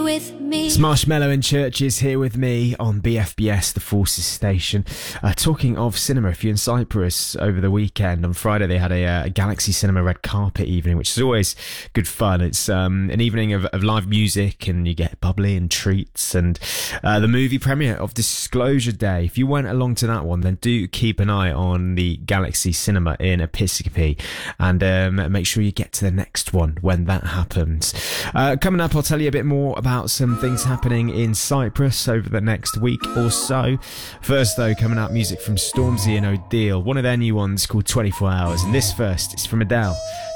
with me. It's Marshmallow and Churches here with me on BFBS, the Forces Station. Talking of cinema, if you're in Cyprus over the weekend, on Friday they had a Galaxy Cinema red carpet evening, which is always good fun. It's an evening of live music, and you get bubbly and treats, and the movie premiere of Disclosure Day. If you went along to that one, then do keep an eye on the Galaxy Cinema in Episcopi, and make sure you get to the next one when that happens. Coming up, I'll tell you a bit more about some things happening in Cyprus over the next week or so. First though, coming up, music from Stormzy and O'Deal, one of their new ones called 24 Hours, and this first is from Adele.